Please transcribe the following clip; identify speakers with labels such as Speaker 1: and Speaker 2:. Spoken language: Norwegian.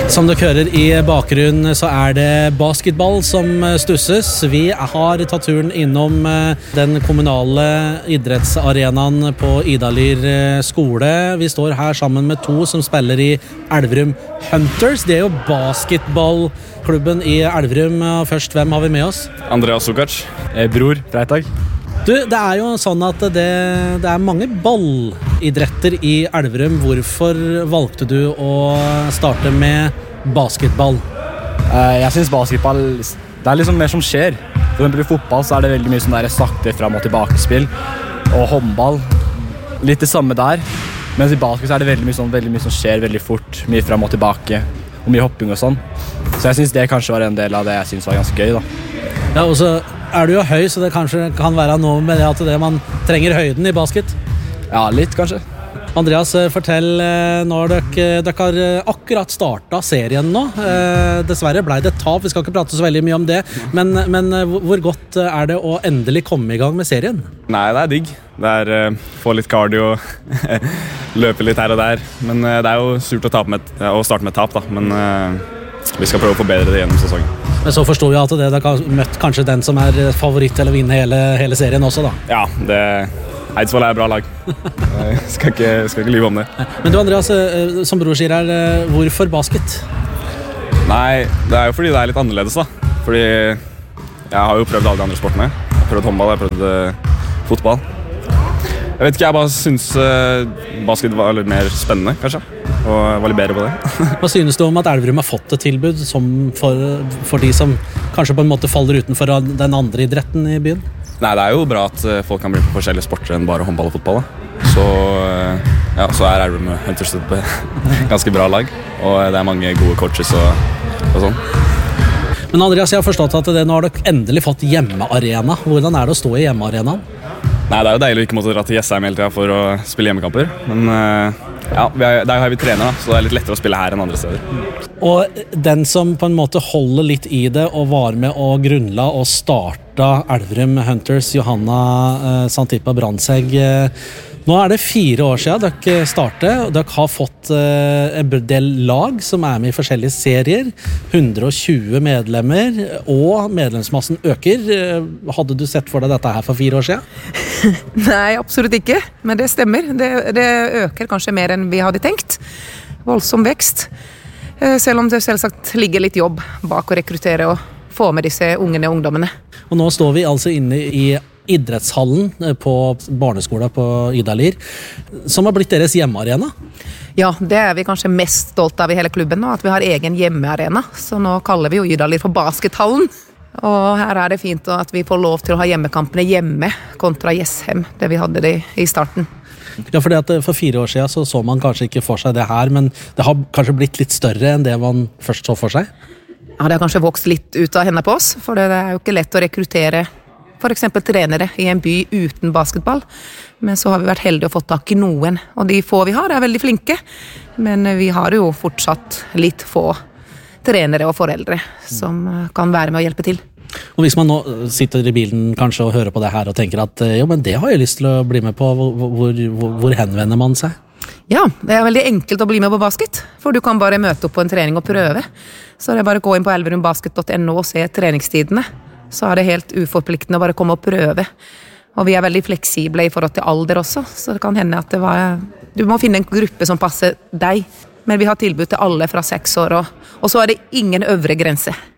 Speaker 1: Som dere hører i bakgrunnen så det basketball som stusses. Vi har tatt turen innom den kommunale idrettsarenaen på Idalir skole. Vi står her sammen med to som spiller i Elverum Hunters. Det jo basketballklubben i Elverum. Først, hvem har vi med oss?
Speaker 2: Andreas Sukac.
Speaker 3: Bror, Freitag.
Speaker 1: Du, det jo sånn at det mange ballidretter i Elverum. Hvorfor valgte du å starte med basketball?
Speaker 3: Jeg synes basketball, det liksom mer som skjer. For eksempel i fotball så det veldig mye sånn der sakte frem og tilbakespill. Og håndball, litt det samme der. Mens i basket så det veldig mye som skjer veldig fort. Mye frem og tilbake, og mye hopping og sånn. Så jeg synes det kanskje var en del av det jeg synes var ganske gøy da.
Speaker 1: Ja, og så du jo høy, så det kanskje kan være noe med det at man trenger høyden i basket.
Speaker 3: Ja, litt kanskje.
Speaker 1: Andreas, fortell, når dere har akkurat startet serien nå. Dessverre ble det tap, vi skal ikke prate så veldig mye om det. Men hvor godt det å endelig komme i gang med serien?
Speaker 2: Nei, det digg. Det få litt cardio, løpe litt her og der. Men det jo surt å starte med et tap, da. Men vi skal prøve å forbedre det gjennom sesongen.
Speaker 1: Men så forstår jeg at dere har møtt kanskje den som favoritt til å vinne hele serien også, da.
Speaker 2: Ja, Eidsvoll bra lag. Jeg skal ikke lyve om det.
Speaker 1: Men du, Andreas, som bror sier her, hvorfor basket?
Speaker 2: Nei, det jo fordi det litt annerledes, da. Fordi jeg har jo prøvd alle de andre sportene. Jeg har prøvd håndball, jeg har prøvd fotball. Jeg vet ikke, jeg bare synes basket var litt mer spennende, kanskje. Og jeg var litt bedre på det.
Speaker 1: Hva synes du om at Elverum har fått et tilbud for de som kanskje på en måte faller utenfor den andre idretten i byen?
Speaker 2: Nei, det jo bra at folk kan bli på forskjellige sporter enn bare håndball og fotball. Da. Så Elverum Hunters et ganske bra lag, og det mange gode coaches og sånn.
Speaker 1: Men Andreas, jeg har forstått at nå har dere endelig fått hjemmearena. Hvordan det å stå i hjemmearenaen?
Speaker 2: Nei, det jo deilig å ikke måtte dra til Jessheim hele tiden for å spille hjemmekamper. Men ja, der har vi trener, da, så det litt lettere å spille her enn andre steder.
Speaker 1: Og den som på en måte holder litt i det og var med og grunnla og starta Elverum Hunters, Johanna Santipa Brandsegg. Nå det 4 år siden dere startet, og dere har fått en del lag som med i forskjellige serier. 120 medlemmer, og medlemsmassen øker. Hadde du sett for deg dette her for 4 år siden?
Speaker 4: Nei, absolutt ikke, men det stemmer. Det øker kanskje mer enn vi hadde tenkt. Voldsom vekst. Selv om det selvsagt ligger litt jobb bak å rekruttere og få med disse ungene og ungdommene.
Speaker 1: Og nå står vi altså inne i idrettshallen på barneskolen på Idalir, som har blitt deres hjemmearena.
Speaker 4: Ja, det vi kanskje mest stolt av i hele klubben nå, at vi har egen hjemmearena. Så nå kaller vi jo Idalir for baskethallen. Og her det fint at vi får lov til å ha hjemmekampene hjemme kontra Jessheim, det vi hadde det i starten.
Speaker 1: Ja, fordi at for 4 år siden så man kanskje ikke for seg det her, men det har kanskje blitt litt større enn det man først så for seg?
Speaker 4: Ja, det har kanskje vokst litt ut av hendene på oss, for det jo ikke lett å rekruttere for eksempel trenere i en by uten basketball. Men så har vi vært heldige å få tak i noen, og de få vi har veldig flinke. Men vi har jo fortsatt litt få trenere og foreldre som kan være med å hjelpe til.
Speaker 1: Og hvis man nå sitter i bilen kanskje og hører på det her og tenker at jo, men det har jeg lyst til å bli med på, hvor henvender man seg?
Speaker 4: Ja, det veldig enkelt å bli med på basket, for du kan bare møte opp på en trening og prøve. Så det bare å gå inn på elverumbasket.no og se treningstidene. Så det helt uforpliktende å bare komme og prøve. Og vi veldig fleksible i forhold til alder også, så det kan hende at du må finne en gruppe som passer deg. Men vi har tilbud til alle fra 6 år, og så det ingen øvre grense.